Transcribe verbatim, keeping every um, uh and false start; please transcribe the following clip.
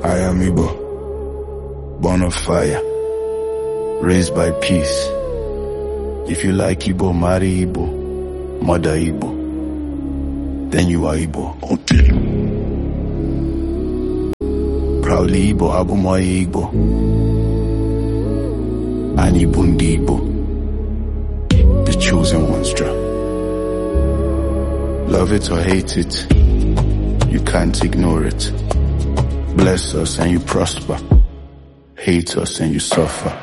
I am Igbo, born of fire, raised by peace. If you like Igbo, marry Igbo, mother Igbo, then you are Igbo. Okay. Proudly Igbo, Abumoye Igbo, and Ibundi Igbo, the chosen ones drop. Love it or hate it, you can't ignore it. Bless us and you prosper, hate us and you suffer.